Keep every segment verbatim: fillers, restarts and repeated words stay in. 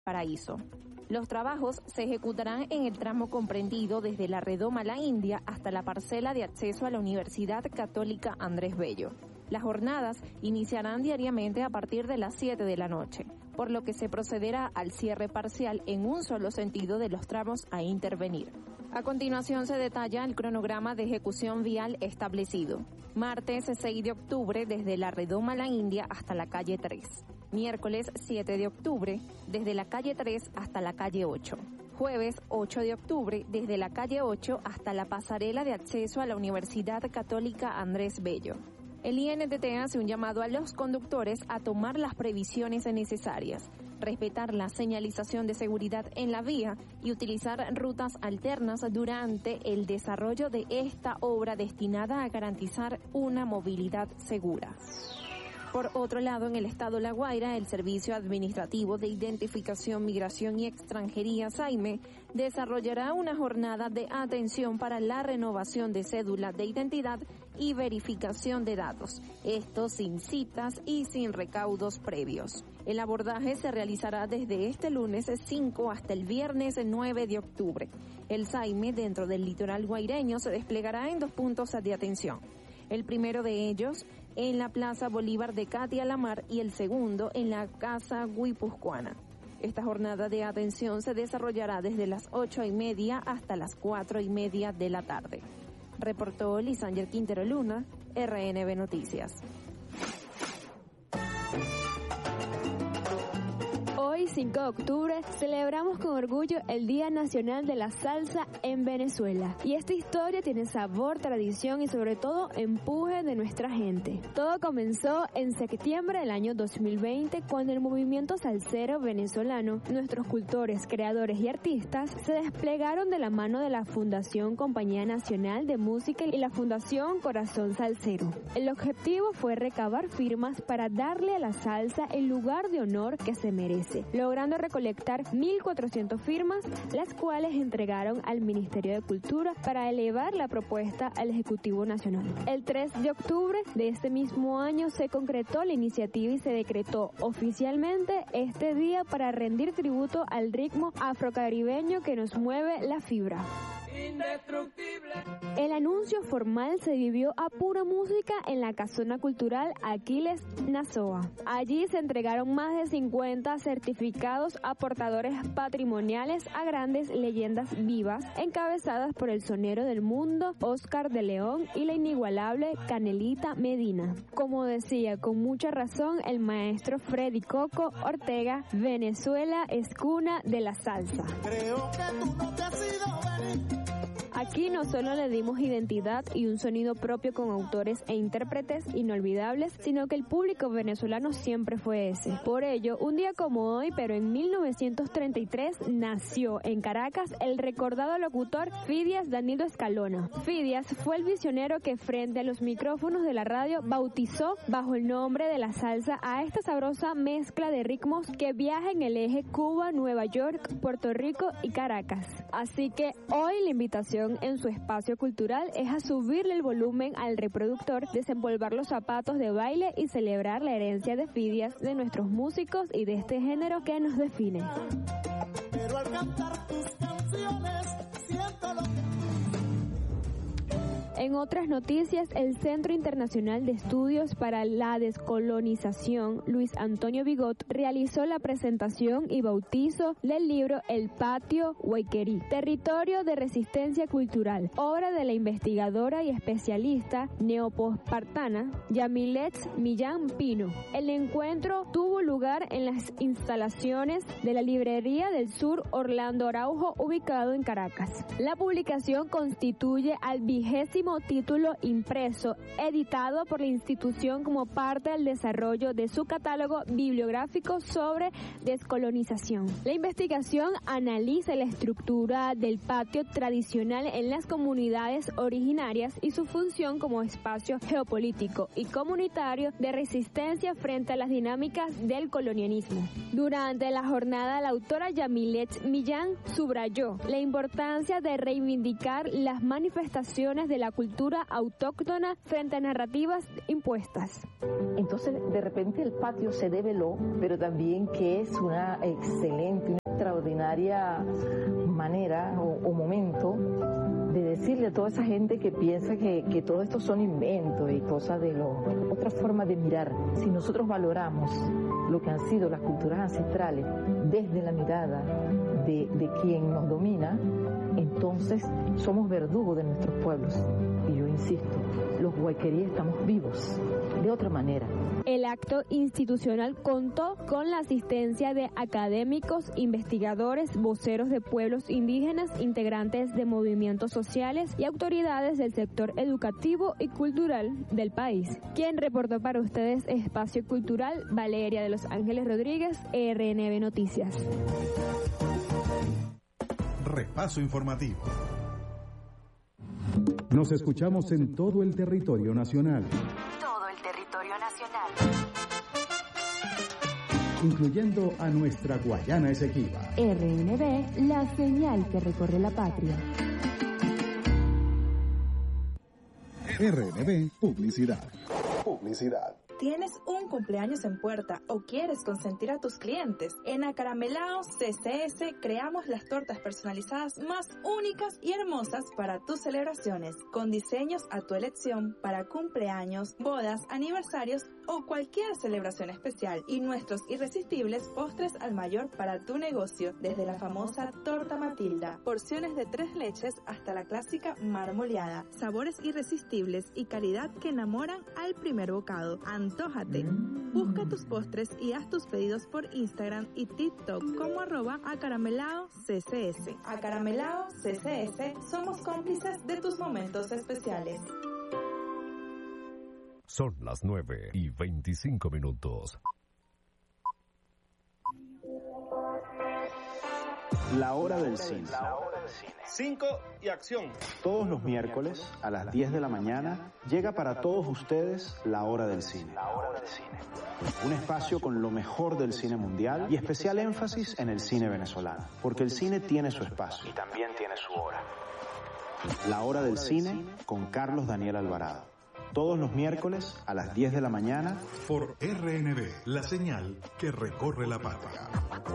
Paraíso. Los trabajos se ejecutarán en el tramo comprendido desde la redoma La India hasta la parcela de acceso a la Universidad Católica Andrés Bello. Las jornadas iniciarán diariamente a partir de las siete de la noche, por lo que se procederá al cierre parcial en un solo sentido de los tramos a intervenir. A continuación se detalla el cronograma de ejecución vial establecido. Martes seis de octubre desde la redoma La India hasta la calle tres. Miércoles siete de octubre desde la calle tres hasta la calle ocho. Jueves ocho de octubre desde la calle ocho hasta la pasarela de acceso a la Universidad Católica Andrés Bello. El I N T T hace un llamado a los conductores a tomar las previsiones necesarias, respetar la señalización de seguridad en la vía y utilizar rutas alternas durante el desarrollo de esta obra destinada a garantizar una movilidad segura. Por otro lado, en el estado La Guaira, el Servicio Administrativo de Identificación, Migración y Extranjería, SAIME, desarrollará una jornada de atención para la renovación de cédula de identidad y verificación de datos, esto sin citas y sin recaudos previos. El abordaje se realizará desde este lunes cinco hasta el viernes nueve de octubre. El SAIME, dentro del litoral guaireño, se desplegará en dos puntos de atención. El primero de ellos en la Plaza Bolívar de Catia La Mar y el segundo en la Casa Guipuzcoana. Esta jornada de atención se desarrollará desde las ocho y media hasta las cuatro y media de la tarde. Reportó Lisanger Quintero Luna, R N B Noticias. Hoy, cinco de octubre, celebramos con orgullo el Día Nacional de la Salsa en Venezuela. Y esta historia tiene sabor, tradición y sobre todo empuje de nuestra gente. Todo comenzó en septiembre del año dos mil veinte cuando el movimiento salsero venezolano, nuestros cultores, creadores y artistas se desplegaron de la mano de la Fundación Compañía Nacional de Música y la Fundación Corazón Salsero. El objetivo fue recabar firmas para darle a la salsa el lugar de honor que se merece, logrando recolectar mil cuatrocientas firmas, las cuales entregaron al Ministerio de Cultura para elevar la propuesta al Ejecutivo Nacional. El tres de octubre de este mismo año se concretó la iniciativa y se decretó oficialmente este día para rendir tributo al ritmo afrocaribeño que nos mueve la fibra. Indestructible. El anuncio formal se vivió a pura música en la Casona Cultural Aquiles Nazoa. Allí se entregaron más de cincuenta certificados a portadores patrimoniales a grandes leyendas vivas, encabezadas por el sonero del mundo Oscar de León y la inigualable Canelita Medina. Como decía con mucha razón el maestro Freddy Coco Ortega, Venezuela es cuna de la salsa. Creo que tú no te has ido a venir. Aquí no solo le dimos identidad y un sonido propio con autores e intérpretes inolvidables, sino que el público venezolano siempre fue ese. Por ello, un día como hoy, pero en mil novecientos treinta y tres, nació en Caracas el recordado locutor Fidias Danilo Escalona. Fidias fue el visionario que frente a los micrófonos de la radio bautizó bajo el nombre de la salsa a esta sabrosa mezcla de ritmos que viaja en el eje Cuba, Nueva York, Puerto Rico y Caracas. Así que hoy la invitación en su espacio cultural es a subirle el volumen al reproductor, desempolvar los zapatos de baile y celebrar la herencia de Fidias de nuestros músicos y de este género que nos define. Pero al cantar tus canciones, siento lo que... En otras noticias, el Centro Internacional de Estudios para la Descolonización, Luis Antonio Bigot, realizó la presentación y bautizo del libro El Patio Huayquerí, Territorio de Resistencia Cultural, obra de la investigadora y especialista neopospartana Yamilet Millán Pino. El encuentro tuvo lugar en las instalaciones de la Librería del Sur Orlando Araujo, ubicado en Caracas. La publicación constituye al vigésimo título impreso editado por la institución como parte del desarrollo de su catálogo bibliográfico sobre descolonización. La investigación analiza la estructura del patio tradicional en las comunidades originarias y su función como espacio geopolítico y comunitario de resistencia frente a las dinámicas del colonialismo. Durante la jornada, la autora Yamilet Millán subrayó la importancia de reivindicar las manifestaciones de la cultura cultura autóctona frente a narrativas impuestas. Entonces, de repente el patio se develó, pero también que es una excelente, una extraordinaria manera o, o momento de decirle a toda esa gente que piensa que, que todo esto son inventos y cosas de lo, otra forma de mirar. Si nosotros valoramos lo que han sido las culturas ancestrales desde la mirada de, de quien nos domina, entonces somos verdugos de nuestros pueblos. Y yo insisto, los guayqueríes estamos vivos, de otra manera. El acto institucional contó con la asistencia de académicos, investigadores, voceros de pueblos indígenas, integrantes de movimientos sociales y autoridades del sector educativo y cultural del país. Quien reportó para ustedes Espacio Cultural, Valeria de los Ángeles Rodríguez, R N B Noticias. Repaso informativo. Nos escuchamos en todo el territorio nacional. Todo el territorio nacional. Incluyendo a nuestra Guayana Esequiba. R N B, la señal que recorre la patria. R N B, publicidad. Publicidad. ¿Tienes un cumpleaños en puerta o quieres consentir a tus clientes? En Acaramelao C C S creamos las tortas personalizadas más únicas y hermosas para tus celebraciones, con diseños a tu elección para cumpleaños, bodas, aniversarios o cualquier celebración especial, y nuestros irresistibles postres al mayor para tu negocio, desde la famosa torta Matilda, porciones de tres leches hasta la clásica marmoleada, sabores irresistibles y calidad que enamoran al primer bocado. Antójate. Busca tus postres y haz tus pedidos por Instagram y TikTok como arroba acaramelao C C S. Acaramelao C C S, somos cómplices de tus momentos especiales. Son las nueve y veinticinco minutos. La hora del cine. Cinco y acción. Todos los miércoles a las diez de la mañana llega para todos ustedes la hora del cine. Un espacio con lo mejor del cine mundial y especial énfasis en el cine venezolano, porque el cine tiene su espacio y también tiene su hora. La hora del cine con Carlos Daniel Alvarado. Todos los miércoles a las diez de la mañana por R N B, la señal que recorre la patria.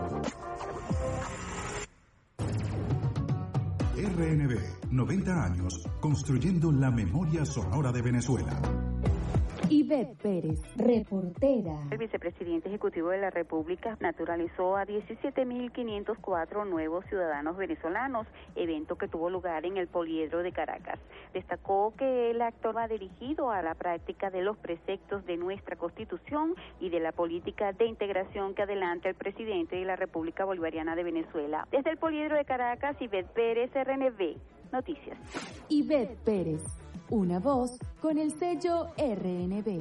R N B, noventa años construyendo la memoria sonora de Venezuela. Ivette Pérez, reportera. El vicepresidente ejecutivo de la República naturalizó a diecisiete mil quinientos cuatro nuevos ciudadanos venezolanos, evento que tuvo lugar en el Poliedro de Caracas. Destacó que el acto va dirigido a la práctica de los preceptos de nuestra Constitución y de la política de integración que adelanta el presidente de la República Bolivariana de Venezuela. Desde el Poliedro de Caracas, Ivette Pérez, R N B Noticias. Ivette Pérez, una voz con el sello R N B.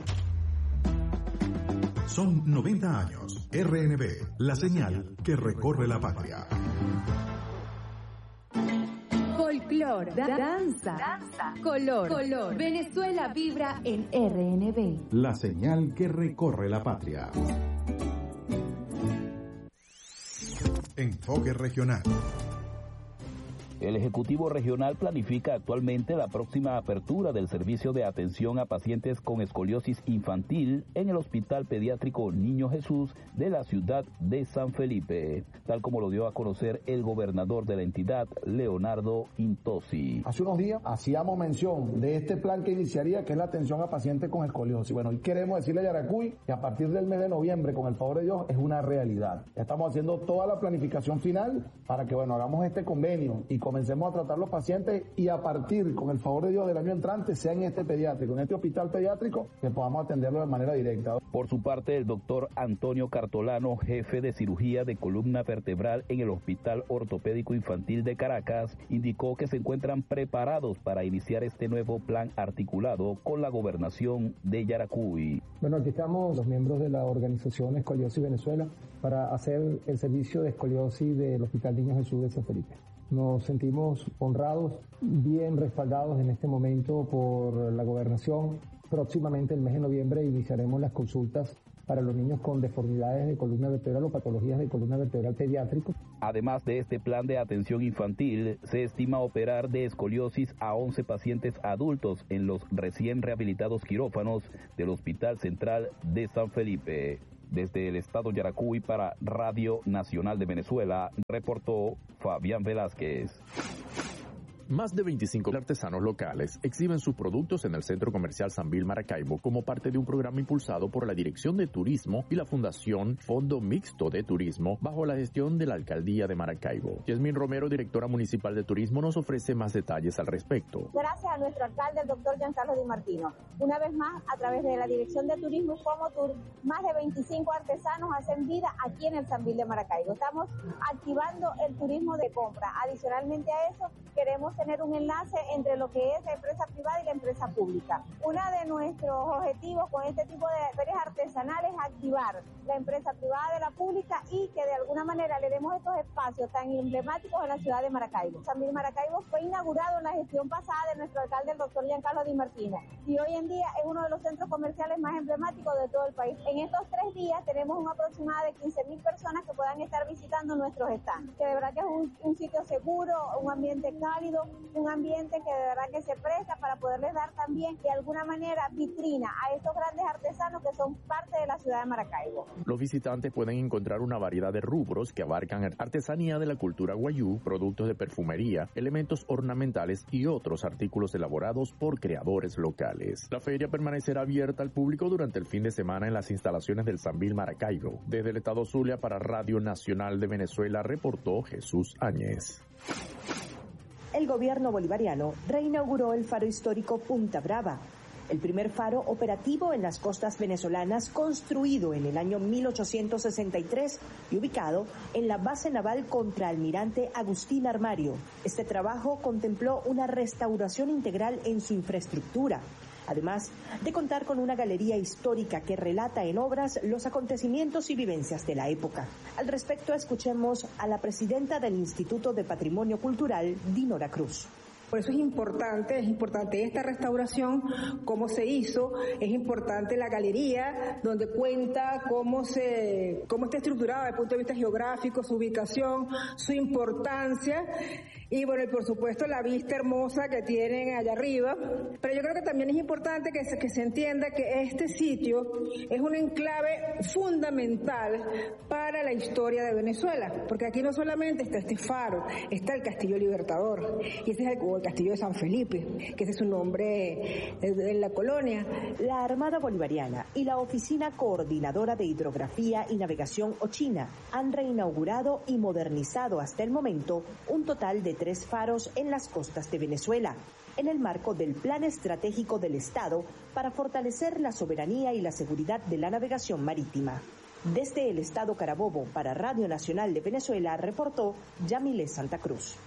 Son noventa años. R N B, la señal que recorre la patria. Folclor, da- danza, danza, color, color. Venezuela vibra en R N B. La señal que recorre la patria. Enfoque regional. El Ejecutivo Regional planifica actualmente la próxima apertura del servicio de atención a pacientes con escoliosis infantil en el Hospital Pediátrico Niño Jesús de la ciudad de San Felipe, tal como lo dio a conocer el gobernador de la entidad, Leonardo Intosi. Hace unos días hacíamos mención de este plan que iniciaría, que es la atención a pacientes con escoliosis. Bueno, hoy queremos decirle a Yaracuy que a partir del mes de noviembre, con el favor de Dios, es una realidad. Ya estamos haciendo toda la planificación final para que, bueno, hagamos este convenio y comencemos a tratar los pacientes, y a partir, con el favor de Dios, del año entrante, sea en este pediátrico, en este hospital pediátrico, que podamos atenderlo de manera directa. Por su parte, el doctor Antonio Cartolano, jefe de cirugía de columna vertebral en el Hospital Ortopédico Infantil de Caracas, indicó que se encuentran preparados para iniciar este nuevo plan articulado con la gobernación de Yaracuy. Bueno, aquí estamos los miembros de la organización Escoliosis Venezuela para hacer el servicio de escoliosis del Hospital Niño Jesús de San Felipe. Nos sentimos honrados, bien respaldados en este momento por la gobernación. Próximamente, el mes de noviembre, iniciaremos las consultas para los niños con deformidades de columna vertebral o patologías de columna vertebral pediátrico. Además de este plan de atención infantil, se estima operar de escoliosis a once pacientes adultos en los recién rehabilitados quirófanos del Hospital Central de San Felipe. Desde el estado Yaracuy para Radio Nacional de Venezuela, reportó Fabián Velázquez. Más de veinticinco artesanos locales exhiben sus productos en el Centro Comercial Sambil Maracaibo como parte de un programa impulsado por la Dirección de Turismo y la Fundación Fondo Mixto de Turismo bajo la gestión de la Alcaldía de Maracaibo. Yasmín Romero, directora municipal de Turismo, nos ofrece más detalles al respecto. Gracias a nuestro alcalde, el doctor Giancarlo Di Martino. Una vez más, a través de la Dirección de Turismo y Fomotur, más de veinticinco artesanos hacen vida aquí en el Sambil de Maracaibo. Estamos activando el turismo de compra. Adicionalmente a eso, queremos tener un enlace entre lo que es la empresa privada y la empresa pública. Uno de nuestros objetivos con este tipo de ferias artesanales es activar la empresa privada de la pública y que de alguna manera le demos estos espacios tan emblemáticos en la ciudad de Maracaibo. Sambil Maracaibo fue inaugurado en la gestión pasada de nuestro alcalde, el doctor Giancarlo Di Martino, y hoy en día es uno de los centros comerciales más emblemáticos de todo el país. En estos tres días tenemos un aproximado de quince mil personas que puedan estar visitando nuestros stands, que de verdad que es un, un sitio seguro, un ambiente cálido, un ambiente que de verdad que se presta para poderles dar también de alguna manera vitrina a estos grandes artesanos que son parte de la ciudad de Maracaibo. Los visitantes pueden encontrar una variedad de rubros que abarcan artesanía de la cultura guayú, productos de perfumería, elementos ornamentales y otros artículos elaborados por creadores locales. La feria permanecerá abierta al público durante el fin de semana en las instalaciones del Sambil Maracaibo. Desde el estado Zulia para Radio Nacional de Venezuela reportó Jesús Áñez. El gobierno bolivariano reinauguró el faro histórico Punta Brava, el primer faro operativo en las costas venezolanas, construido en el año mil ochocientos sesenta y tres y ubicado en la base naval Contraalmirante Agustín Armario. Este trabajo contempló una restauración integral en su infraestructura, además de contar con una galería histórica que relata en obras los acontecimientos y vivencias de la época. Al respecto, escuchemos a la presidenta del Instituto de Patrimonio Cultural, Dinora Cruz. Por eso es importante, es importante esta restauración, cómo se hizo, es importante la galería, donde cuenta cómo se, cómo está estructurada desde el punto de vista geográfico, su ubicación, su importancia, y bueno, y por supuesto la vista hermosa que tienen allá arriba. Pero yo creo que también es importante que se, que se entienda que este sitio es un enclave fundamental para la historia de Venezuela, porque aquí no solamente está este faro, está el Castillo Libertador, y ese es el, el Castillo de San Felipe, que ese es su nombre en la colonia. La Armada Bolivariana y la Oficina Coordinadora de Hidrografía y Navegación Ochina han reinaugurado y modernizado hasta el momento un total de tres faros en las costas de Venezuela, en el marco del Plan Estratégico del Estado para fortalecer la soberanía y la seguridad de la navegación marítima. Desde el Estado Carabobo para Radio Nacional de Venezuela, reportó Yamile Santa Cruz.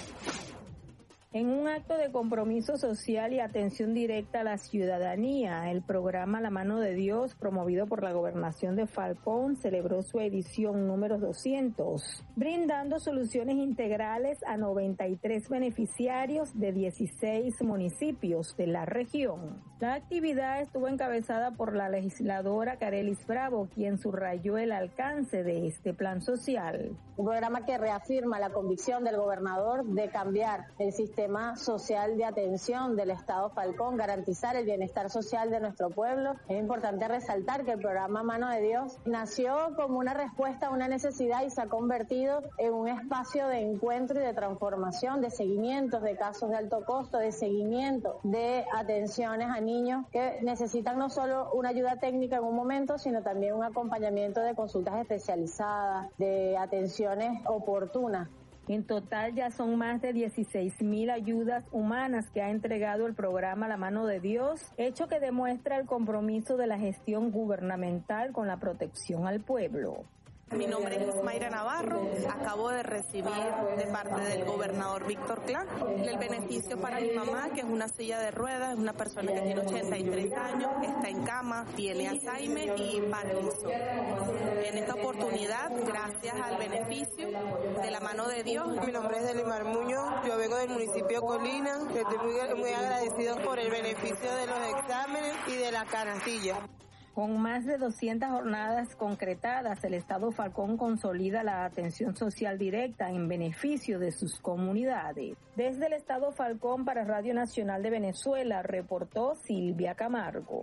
En un acto de compromiso social y atención directa a la ciudadanía, el programa La Mano de Dios, promovido por la Gobernación de Falcón, celebró su edición número doscientos, brindando soluciones integrales a noventa y tres beneficiarios de dieciséis municipios de la región. La actividad estuvo encabezada por la legisladora Carelis Bravo, quien subrayó el alcance de este plan social. Un programa que reafirma la convicción del gobernador de cambiar el sistema social de atención del Estado Falcón, garantizar el bienestar social de nuestro pueblo. Es importante resaltar que el programa Mano de Dios nació como una respuesta a una necesidad y se ha convertido en un espacio de encuentro y de transformación, de seguimientos de casos de alto costo, de seguimiento de atenciones a niños que necesitan no solo una ayuda técnica en un momento, sino también un acompañamiento de consultas especializadas, de atenciones oportunas. En total ya son más de dieciséis mil ayudas humanas que ha entregado el programa La Mano de Dios, hecho que demuestra el compromiso de la gestión gubernamental con la protección al pueblo. Mi nombre es Mayra Navarro, acabo de recibir de parte del gobernador Víctor Clark el beneficio para mi mamá, que es una silla de ruedas, es una persona que tiene ochenta y tres años, está en cama, tiene Alzheimer y Parkinson. En esta oportunidad, gracias al beneficio de La Mano de Dios. Mi nombre es Delimar Muñoz, yo vengo del municipio Colina, estoy muy, muy agradecido por el beneficio de los exámenes y de la canastilla. Con más de doscientas jornadas concretadas, el Estado Falcón consolida la atención social directa en beneficio de sus comunidades. Desde el Estado Falcón para Radio Nacional de Venezuela, reportó Silvia Camargo.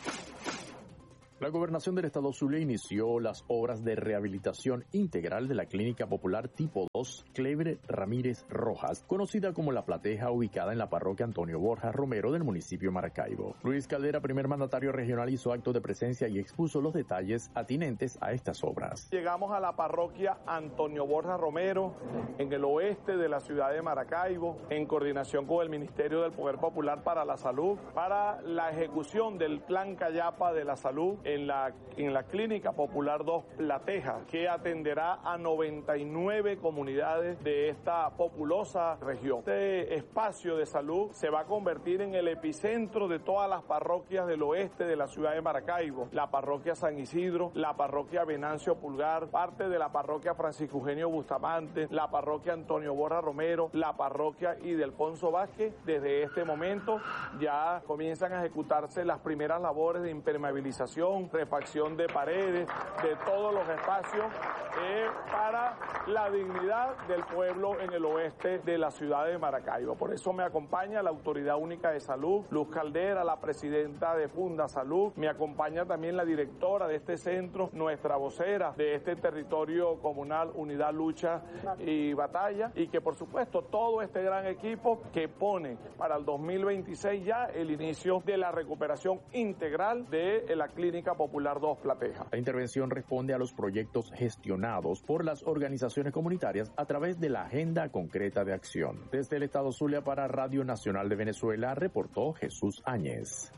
La Gobernación del Estado Zulia inició las obras de rehabilitación integral de la Clínica Popular Tipo dos Clebre Ramírez Rojas, conocida como La Plateja, ubicada en la parroquia Antonio Borja Romero del municipio de Maracaibo. Luis Caldera, primer mandatario regional, hizo acto de presencia y expuso los detalles atinentes a estas obras. Llegamos a la parroquia Antonio Borja Romero, en el oeste de la ciudad de Maracaibo, en coordinación con el Ministerio del Poder Popular para la Salud, para la ejecución del Plan Cayapa de la Salud, en la, en la Clínica Popular dos Plateja, que atenderá a noventa y nueve comunidades de esta populosa región. Este espacio de salud se va a convertir en el epicentro de todas las parroquias del oeste de la ciudad de Maracaibo, la parroquia San Isidro, la parroquia Venancio Pulgar, parte de la parroquia Francisco Eugenio Bustamante, la parroquia Antonio Borja Romero, la parroquia Ildefonso Vázquez. Desde este momento ya comienzan a ejecutarse las primeras labores de impermeabilización, refacción de paredes, de todos los espacios eh, para la dignidad del pueblo en el oeste de la ciudad de Maracaibo. Por eso me acompaña la Autoridad Única de Salud, Luz Caldera, la presidenta de Funda Salud, me acompaña también la directora de este centro, nuestra vocera de este territorio comunal, Unidad, Lucha y Batalla, y que por supuesto todo este gran equipo que pone para el dos mil veintiséis ya el inicio de la recuperación integral de la Clínica Popular dos Plateja. La intervención responde a los proyectos gestionados por las organizaciones comunitarias a través de la Agenda Concreta de Acción. Desde el Estado Zulia para Radio Nacional de Venezuela, reportó Jesús Áñez.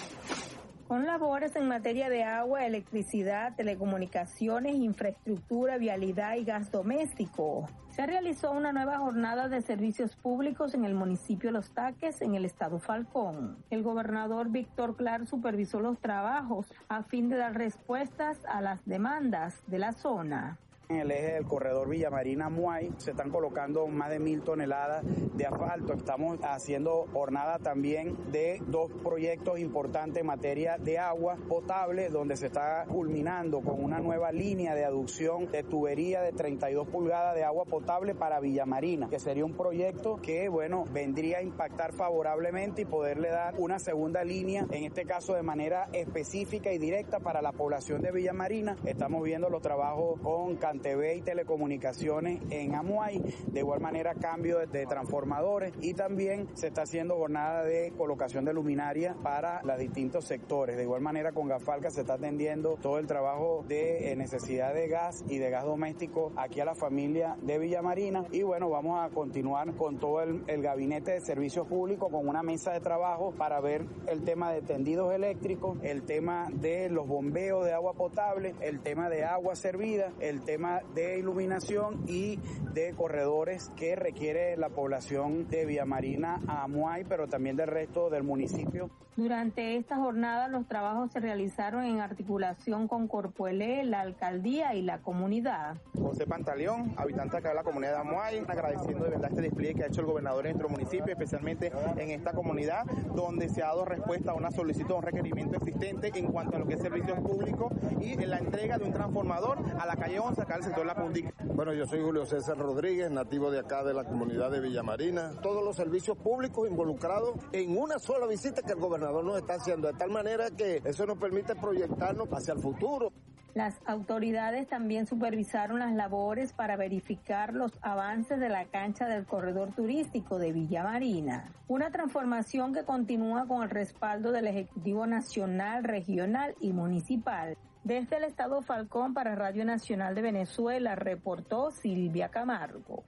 Con labores en materia de agua, electricidad, telecomunicaciones, infraestructura, vialidad y gas doméstico, se realizó una nueva jornada de servicios públicos en el municipio Los Taques, en el estado Falcón. El gobernador Víctor Clark supervisó los trabajos a fin de dar respuestas a las demandas de la zona. En el eje del corredor Villamarina-Muay se están colocando más de mil toneladas de asfalto. Estamos haciendo jornada también de dos proyectos importantes en materia de agua potable, donde se está culminando con una nueva línea de aducción de tubería de treinta y dos pulgadas de agua potable para Villamarina, que sería un proyecto que, bueno, vendría a impactar favorablemente y poderle dar una segunda línea, en este caso de manera específica y directa para la población de Villamarina. Estamos viendo los trabajos con T V y telecomunicaciones en Amuay, de igual manera cambio de, de transformadores, y también se está haciendo jornada de colocación de luminaria para los distintos sectores. De igual manera con Gafalca se está atendiendo todo el trabajo de eh, necesidad de gas y de gas doméstico aquí a la familia de Villamarina, y bueno, vamos a continuar con todo el, el gabinete de servicios públicos con una mesa de trabajo para ver el tema de tendidos eléctricos, el tema de los bombeos de agua potable, el tema de agua servida, el tema de iluminación y de corredores que requiere la población de Villamarina a Amuay, pero también del resto del municipio. Durante esta jornada los trabajos se realizaron en articulación con Corpuelé, la alcaldía y la comunidad. José Pantaleón, habitante acá de la comunidad de Amuay, agradeciendo de verdad este despliegue que ha hecho el gobernador en nuestro municipio, especialmente en esta comunidad, donde se ha dado respuesta a una solicitud, a un requerimiento existente en cuanto a lo que es servicios públicos y en la entrega de un transformador a la calle once, acá al sector La Pundica. Bueno, yo soy Julio César Rodríguez, nativo de acá de la comunidad de Villamarina. Todos los servicios públicos involucrados en una sola visita que el gobernador nos está haciendo, de tal manera que eso nos permite proyectarnos hacia el futuro. Las autoridades también supervisaron las labores para verificar los avances de la cancha del corredor turístico de Villamarina, una transformación que continúa con el respaldo del Ejecutivo Nacional, Regional y Municipal. Desde el estado Falcón para Radio Nacional de Venezuela, reportó Silvia Camargo.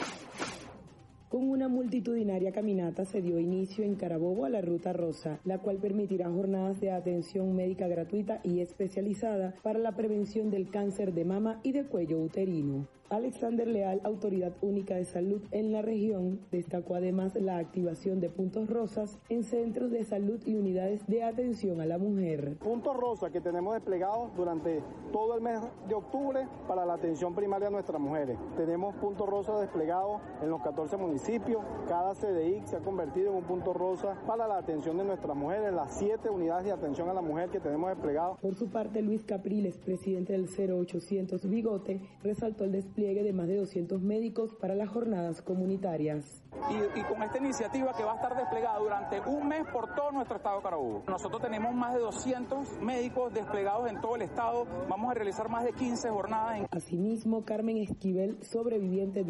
Con una multitudinaria caminata se dio inicio en Carabobo a la Ruta Rosa, la cual permitirá jornadas de atención médica gratuita y especializada para la prevención del cáncer de mama y de cuello uterino. Alexander Leal, Autoridad Única de Salud en la región, destacó además la activación de puntos rosas en centros de salud y unidades de atención a la mujer. Puntos rosas que tenemos desplegados durante todo el mes de octubre para la atención primaria a nuestras mujeres. Tenemos puntos rosas desplegados en los catorce municipios. Cada C D I se ha convertido en un punto rosa para la atención de nuestras mujeres, las siete unidades de atención a la mujer que tenemos desplegados. Por su parte, Luis Capriles, presidente del cero ochocientos Bigote, resaltó el despliegue de más de doscientos médicos para las jornadas comunitarias. Y, y con esta iniciativa que va a estar desplegada durante un mes por todo nuestro estado de Carabobo. Nosotros tenemos más de doscientos médicos desplegados en todo el estado. Vamos a realizar más de quince jornadas. En... Asimismo, Carmen Esquivel, sobreviviente de